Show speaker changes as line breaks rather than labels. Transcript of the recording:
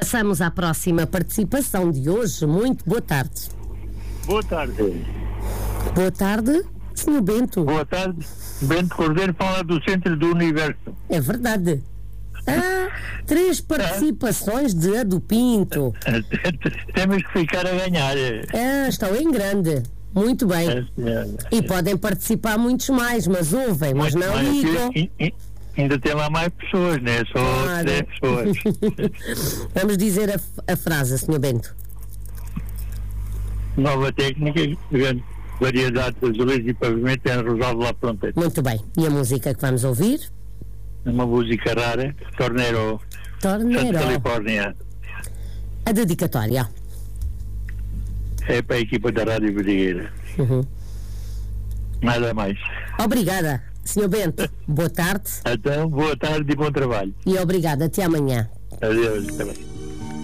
Passamos à próxima participação de hoje. Muito boa tarde.
Boa tarde.
Boa tarde, Sr. Bento.
Boa tarde. Bento Cordeiro fala do centro do universo.
É verdade. 3 participações de Ado Pinto.
Temos que ficar a ganhar.
Estão em grande. Muito bem. E podem participar muitos mais, mas ouvem, mas não ligam.
Ainda tem lá mais pessoas, né? Só 10 pessoas.
Vamos dizer a frase, Sr. Bento.
Nova técnica, grande variedade de azulejos e pavimento em Rosal de la Fronteira.
Muito bem. E a música que vamos ouvir?
Uma música rara, Tornero.
Tornero.
Califórnia.
A dedicatória.
É para a equipa da Rádio Vidigueira. Nada mais.
Obrigada, Sr. Bento. Boa tarde.
Então, boa tarde e bom trabalho.
E obrigada. Até amanhã.
Adeus. Até bem.